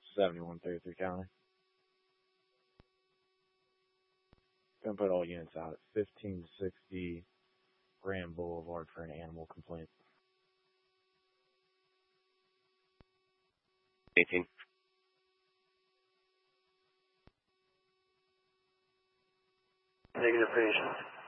7133 County. Gonna put all units out at 1560 Grand Boulevard for an animal complaint. 18. Negative patient.